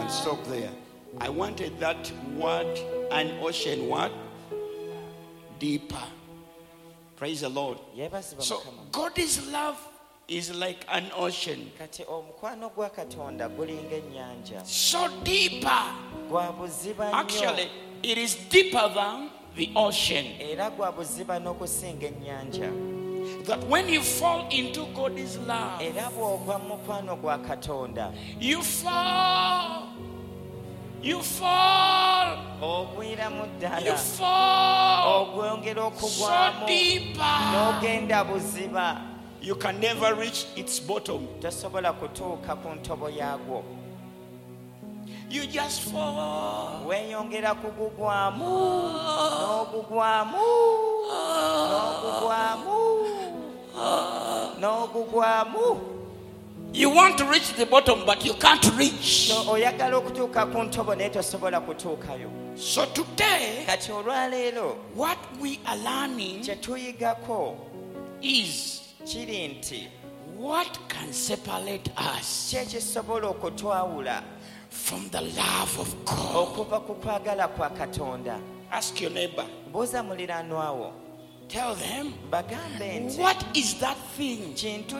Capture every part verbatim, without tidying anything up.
don't stop there. I wanted that word, an ocean what? Deeper. Praise the Lord. So God's love is like an ocean. So deeper. Actually, it is deeper than the ocean. That when you fall into God's love, you fall. You fall. You fall. So deeper. You can never reach its bottom. You just fall. You want to reach the bottom, but you can't reach. So today, what we are learning is what can separate us from the love of God. Ask your neighbor. Tell them, what is that thing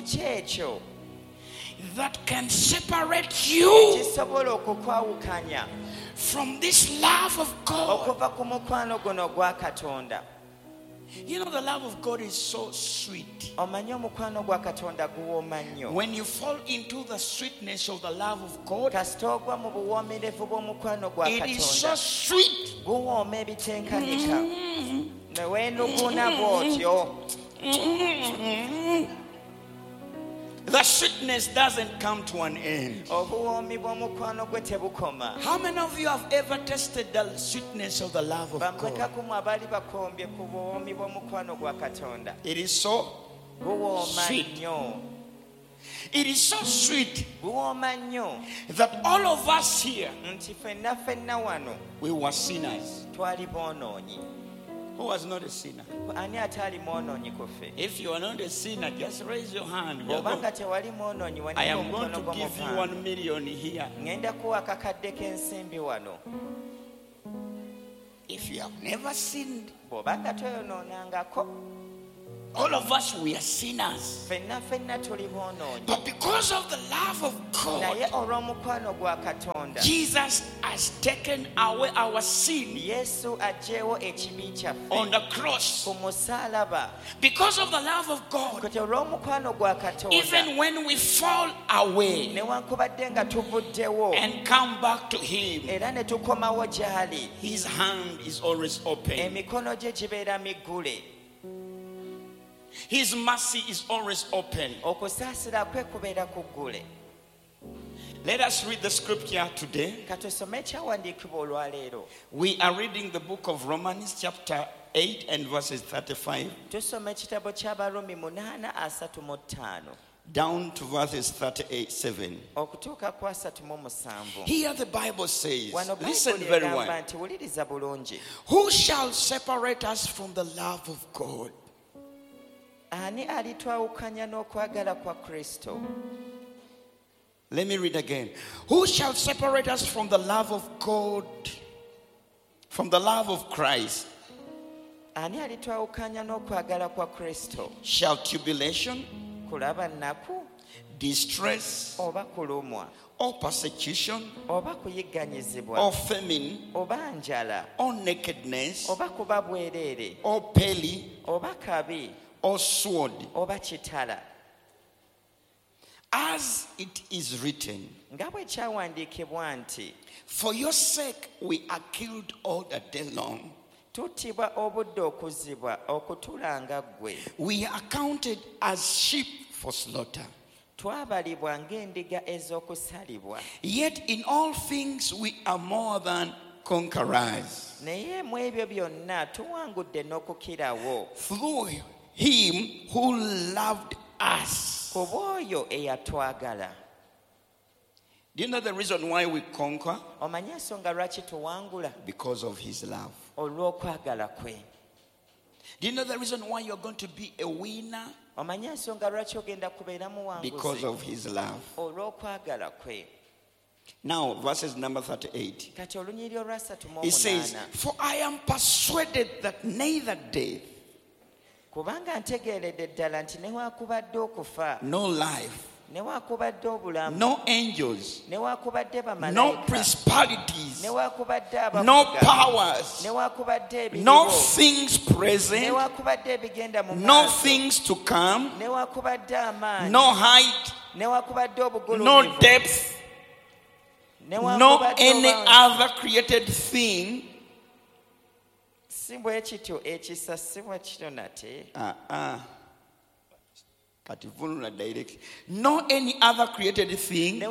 that can separate you from this love of God? You know, the love of God is so sweet. When you fall into the sweetness of the love of God, it is so sweet. Mm-hmm. The sweetness doesn't come to an end. How many of you have ever tasted the sweetness of the love of God? It is so sweet. It is so sweet that all of us here, we were sinners. Who was not a sinner? If you are not a sinner, just raise your hand. I am going to give you one million here. If you have never sinned, all of us, we are sinners. But because of the love of God, Jesus has taken away our sin on the cross. Because of the love of God, even when we fall away and come back to Him, His hand is always open. His mercy is always open. Let us read the scripture today. We are reading the book of Romans chapter eight and verses thirty-five down to verses thirty-eight, seven. Here the Bible says, listen very well. Who shall separate us from the love of God? Let me read again. Who shall separate us from the love of God, from the love of Christ? Shall tribulation, distress, or persecution, or famine, or nakedness, or peril, or sword? As it is written, for your sake we are killed all the day long. We are counted as sheep for slaughter. Yet in all things we are more than conquerors through Him who loved us. Do you know the reason why we conquer? Because of His love. Do you know the reason why you're going to be a winner? Because of His love. Now, verses number thirty-eight. It says, "For I am persuaded that neither death, no life, no angels, no principalities, no powers, no things present, no things to come, no height, no depth, no any other created thing." Uh-uh. No any other created thing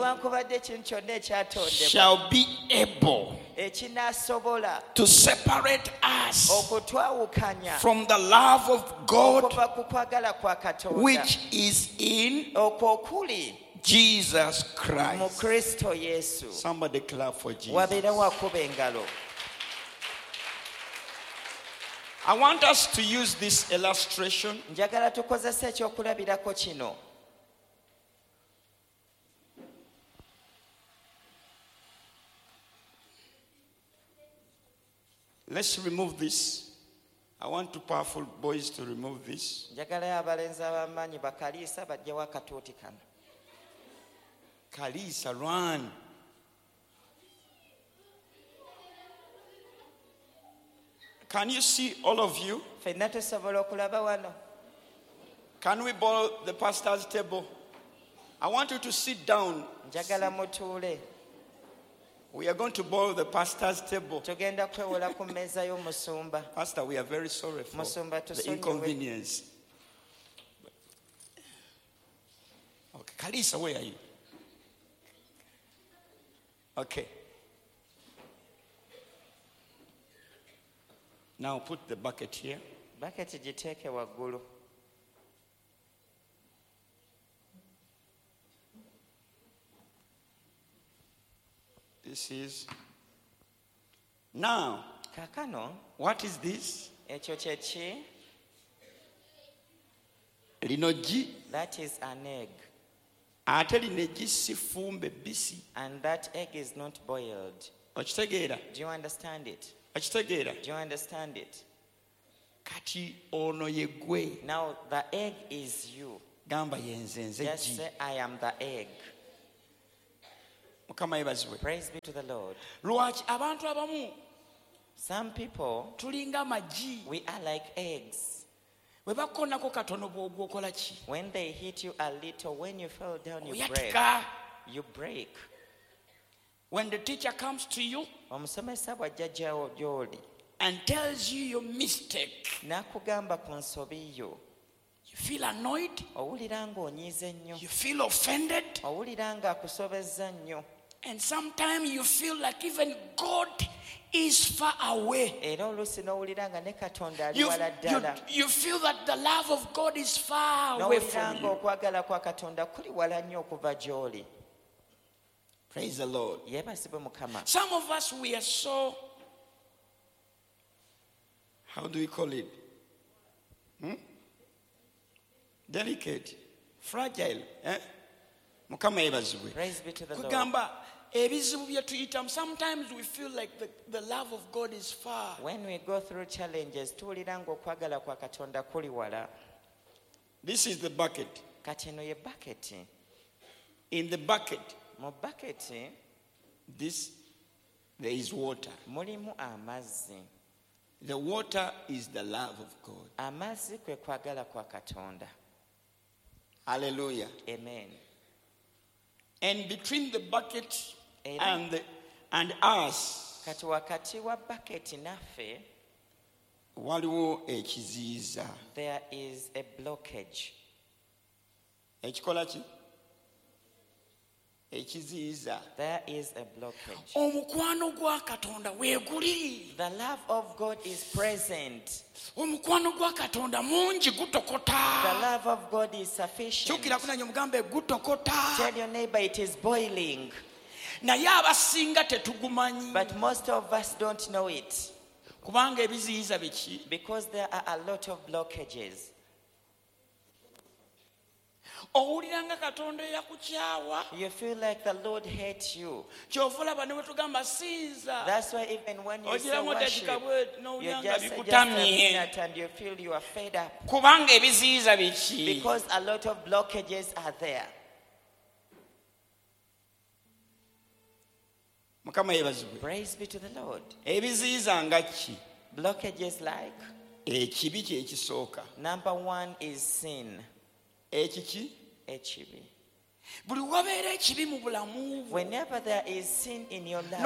shall be able to separate us from the love of God which is in Jesus Christ. Somebody clap for Jesus. I want us to use this illustration let's remove this. I want two powerful boys to remove this. Kalisa, run. Can you see all of you? Can we borrow the pastor's table? I want you to sit down. We are going to borrow the pastor's table. Pastor, we are very sorry for the inconvenience. Okay, Kalisa, where are you? Okay. Now put the bucket here. Bucket jiteke waggulu. This is now. Kakano. What is this? Ekyo kyeki? Linoji. That is an egg. Ate lineji sifumbe bisi. And that egg is not boiled. Okitegeera? Do you understand it? Do you understand it? Now the egg is you. Just say, I am the egg. Praise be to the Lord. Some people, we are like eggs. When they hit you a little, when you fall down, you break. You break. When the teacher comes to you and tells you your mistake, you feel annoyed, you feel offended, and sometimes you feel like even God is far away. You, you, you feel that the love of God is far away from you. Praise the Lord. Some of us, we are so, how do we call it? Hmm? Delicate, fragile. Eh? Praise be to the Lord. Sometimes we feel like the, the love of God is far. When we go through challenges, this is the bucket. In the bucket, this, there is water. The water is the love of God. Hallelujah. Amen. And between the bucket and the, and us, there is a blockage. There is a blockage. The love of God is present. The love of God is sufficient. Tell your neighbor it is boiling. But most of us don't know it. Because there are a lot of blockages. You feel like the Lord hates you. That's why even when you say worship, you just just a minute and you feel you are fed up. Because a lot of blockages are there. Praise be to the Lord. Blockages like, number one is sin. Ekibi. Whenever there is sin in your life,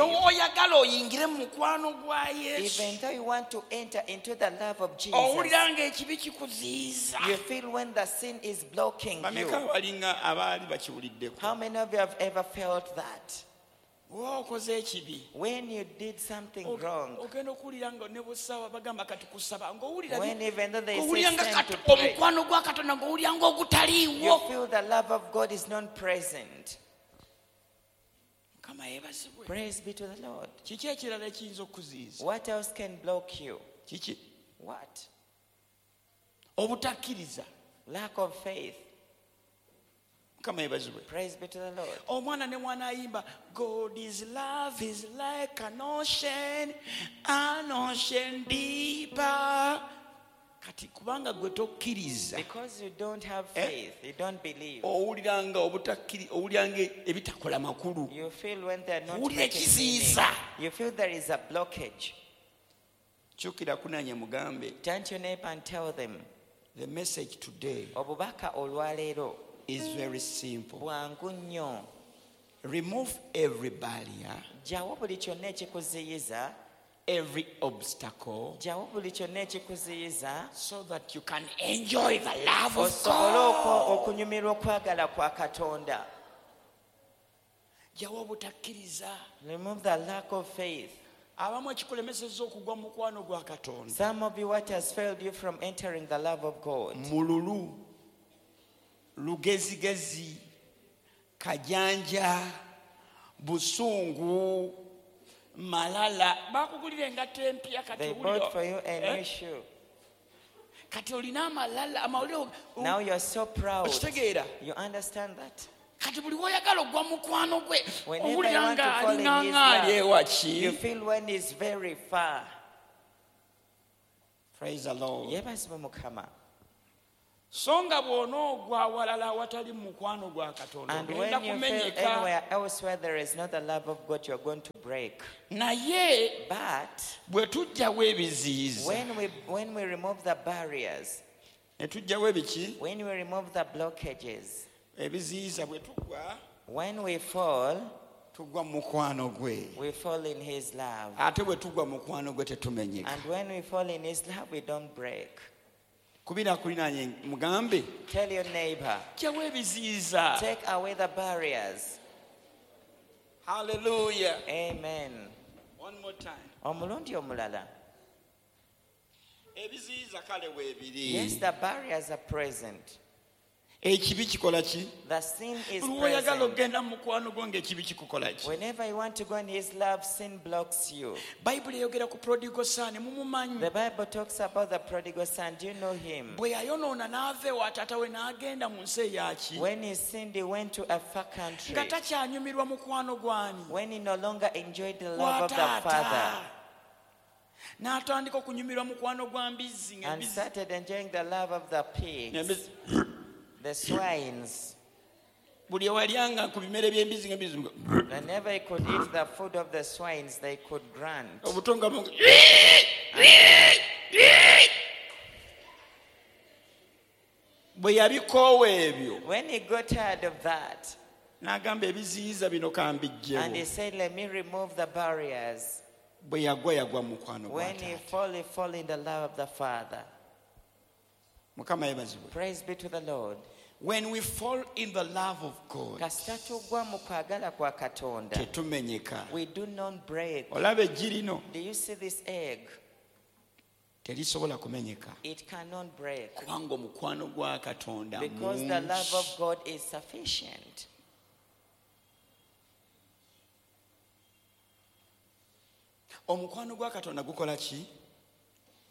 even though you want to enter into the love of Jesus, you feel when the sin is blocking you. How many of you have ever felt that? When you did something wrong, when even though they say stand to pray, you feel the love of God is not present. Praise be to the Lord. What else can block you? What? Lack of faith. Praise be to the Lord. God is love is like an ocean, an ocean deeper. Because you don't have faith, you don't believe. You feel when they are not making meaning. You feel there is a blockage. Turn to your neighbor and tell them, the message today obubaka olwaleero is very simple. Remove every barrier, every obstacle, so that you can enjoy the love of God. Remove the lack of faith. Some of you, what has failed you from entering the love of God? Mululu, lugezigezi, kajanja, busungu, malala. They bought for you a new shoe. Now you're so proud. You understand that? Whenever you want to fall in his love, you feel when he's very far. Praise the Lord. And when you feel anywhere else where there is not the love of God, you're going to break. But when we, when we remove the barriers, when we remove the blockages, when we fall, we fall in his love. And when we fall in his love, we don't break. Tell your neighbor, take away the barriers. Hallelujah. Amen. One more time. Yes, the barriers are present. The sin is present. Whenever you want to go in his love, sin blocks you. The Bible talks about the prodigal son. Do you know him? When he sinned, he went to a far country. When he no longer enjoyed the love of the Father, and started enjoying the love of the pigs, the swines. Whenever he could eat the food of the swines, they could grunt. When he got tired of that, and he said, let me remove the barriers. When he fall, he fall in the love of the Father. Praise be to the Lord. When we fall in the love of God, we do not break. Do you see this egg? It cannot break. Because the love of God is sufficient.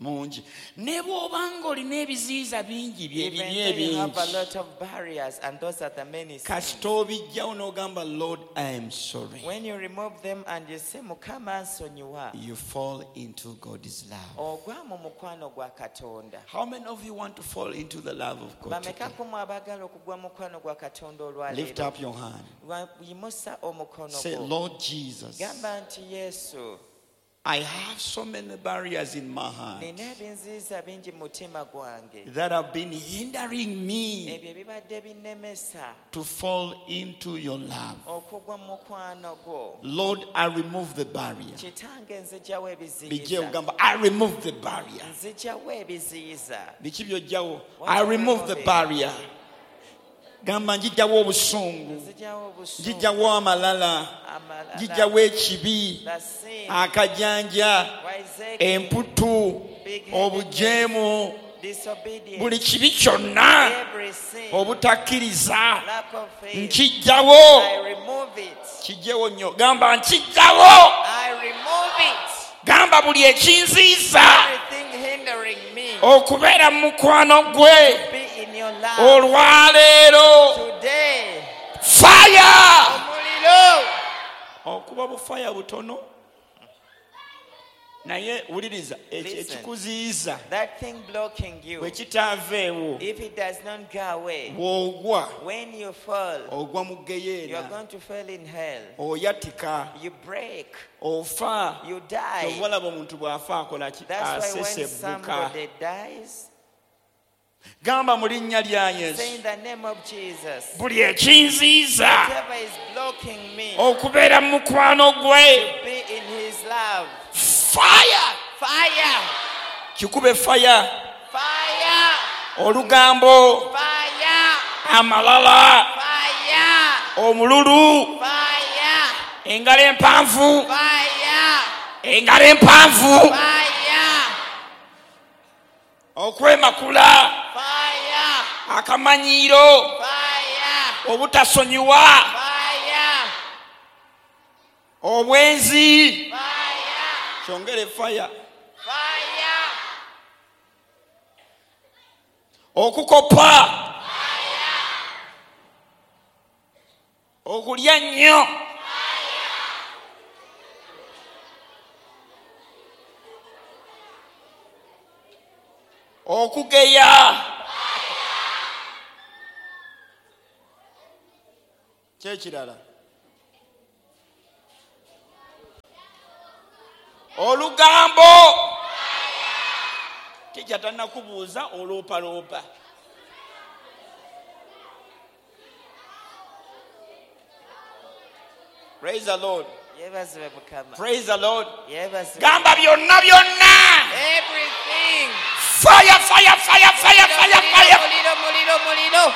mungi ne bw'obanga olina ebiziyiza bingi Even though you have a lot of barriers, and those are the many sins. kasita obijjawo n'ogamba Lord I am sorry, When you remove them and you say Mukama nsonyiwa, you fall into God's love. ogwa mu mukwano gwa Katonda. How many of you want to fall into the love of God Bameka today? ku mwe abagala okugwa mu mukwano gwa Katonda olwaleero? Lift up your hand. Wa- yimusa omukono Say, gwo. Lord Jesus, Gamba nti Yesu, I have so many barriers in my heart nina ebinziiza bingi mu mutima gwange, that have been hindering me ebyo ebibadde binnemesa to fall into your love. okugwa mu mukwano gwo. Lord, I remove the barrier. Kitange nzigyawo Bijje ebiziyiza, ugamba, I remove the barrier. nzigyawo ebiziyiza. Biki byojjawo? I remove the barrier. Gamba njijjawo obusungu, Nzigyawo obusungu, njijjawo amalala, amalala, njijjawo ekibi, the sin, akajanja, wiseacre, emputu, obujeemu, disobedience, buli kibi kyonna, every sin, obutakkiriza, lack of faith. nkijjawo. I remove it. Kijjewo nnyo. Gamba nkijjawo. I remove it. Gamba buli ekinziiza Everything hindering me okubeera mu mukwano gwe be in your love. olwaleero. Today, Fire! omuliro. Okuba bufaya butono naye wuliriza ekyo Listen. ekikuziyiza That thing blocking you, bwe kitaaveewo if it does not go away, bw'ogwa when you fall, ogwa mu you are geyeena, going to fall in hell. oyatika, You break, ofa. you die. Obalaba omuntu bw'afa akola ki? That's why when Asesebbuka. somebody dies, Gamba mu linnya lya say Yesu, in the name of Jesus, buli ekinziiza whatever is blocking me okubeera mu mukwano gwe, be in his love. fire! Fire! Kikube fire. Fire! Olugambo, Fire! amalala, Fire! omululu, Fire! engalo empanvu, Fire! engalo empanvu, Fire! okwemakula, Fire! akamanyiiro, Fire! obutasonyiwa, Fire! obwenzi. Fire! Kyongere fire. Fire! Okukopa, okulya nnyo, okugeya, kyekirala, olugambo, kijja tannakubuuza oloopaloopa. Praise the Lord. Yebazibwe Mukama. Praise the Lord. Yebazibwe. Gamba byonna byonna. Everything. Fire, fire, fire, fire, fire, fire. Muliro, muliro, muliro.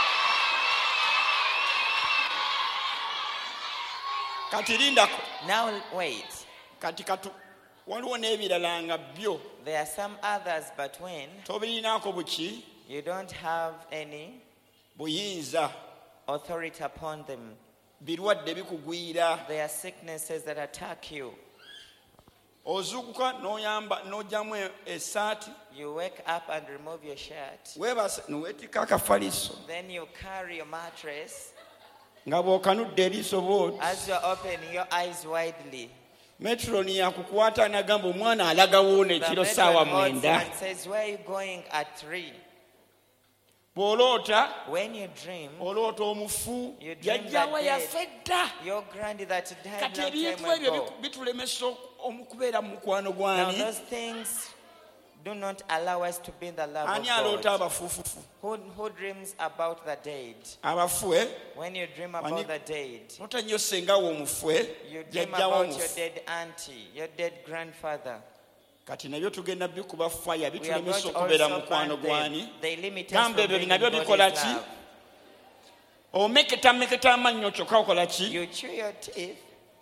Kati lindako. Now wait. Kati katu. Waliwo n'ebirala nga byo. There are some others, but when Tobirinaako buki you don't have any buyinza. authority upon them, Birwadde bikugwira. there are sicknesses that attack you. Ozuukuka n'oyamba n'ogyamu essaati. You wake up and remove your shirt. Weebase n'oweetikka akafaliso. Then you carry your mattress. Nga bw'okanudde eriiso bw'oti. As you are opening your eyes widely, Metroni yakukwata n'agamba omwana alagawo the n'ekiro matron ssaawa holds mwenda. and says, "Where are you going at three?" Bw'oloota, When you dream, oloota omufu, You dream jjajjaawe that dead. yafa edda. your granny that died Kati long ebintu time ebyo ago. bitulemesa okubeera mu mukwano Now gwani. those things do not allow us to be in the love Ani of aloota God. abafuufufu? Who, who dreams about the dead? Abafu, eh? When you dream about Wani- the dead, Loota nnyo sengawo omufu, eh? you dream Jjajjaawo about your omufu. dead auntie, your dead grandfather. Kati nabyo tugenda bikuba faya We are bitulemesa going to okubeera also mu mukwano burn them. gwani. They limit us Gamba from ebyo being in nabyo God's bikola ki? love. Omeketa meketa amannyo kyokka okola ki? You chew your teeth.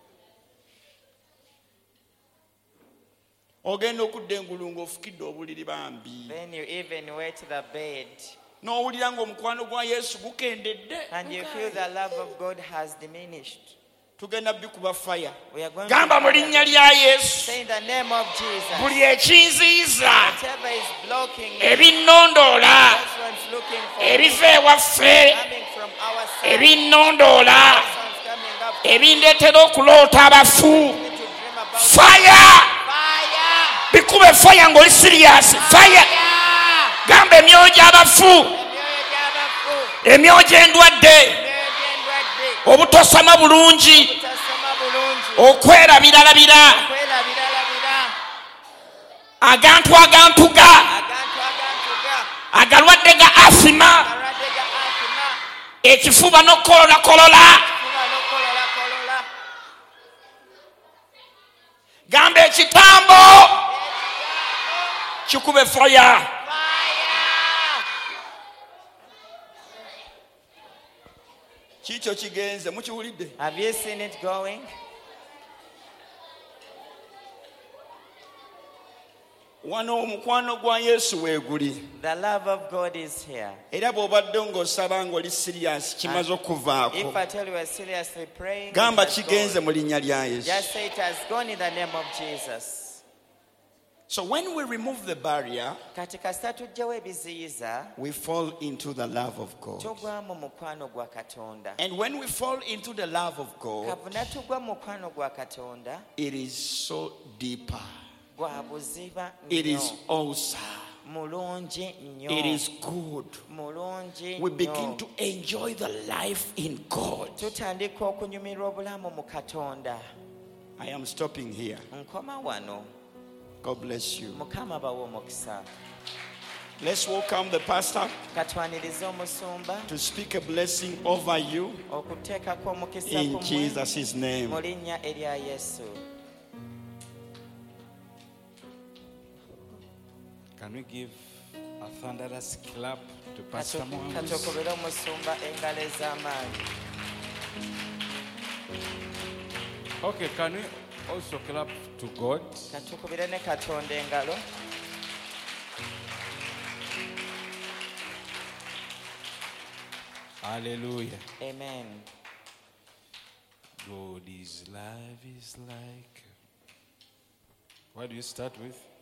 Ogenda okudda engulu ng'ofukidde obuliri bambi. Then you even wet the bed. N'owulira ng'omukwano gwa Yesu gukendedde. And you feel the love of God has diminished. tugenda bikuba fire. Gamba mu linnya lya Yesu. Say in the name of Jesus. Buli ekinziiza. Whatever is blocking me. Ebinnondoola. Ebiva ewaffe. Ebinnondoola. Ebindeetera okuloota abafu. Fire. Bikube fire ng'oli serious. Fire. Gamba emyoyo gy'abafu. Emyoyo gy'endwadde. Obutosama bulungi. Okwerabiralabira. Agantu agantuga. Agalwadde ga asima. Ekifuba n'okukolola kolola. Gamba ekitambo kikube fire. Kicho kigenze mukiwulidde? Have you seen it going? Wano omukwano gwa Yesu weeguli. The love of God is here. Era bw'obadde ng'osaba ng'oli serious kimaze okuvaako. If I tell you we're seriously praying, gamba kigenze mu linnya lya Yesu. Just say it has gone in the name of Jesus. So when we remove the barrier, we fall into the love of God. And when we fall into the love of God, it is so deeper. It is awesome. It is good. We begin to enjoy the life in God. I am stopping here. God bless you. Let's welcome the pastor to speak a blessing over you in Jesus' name. Can we give a thunderous clap to Pastor Mohammed? Okay, can we also clap to God? Hallelujah. Amen. God is love is like. What do you start with?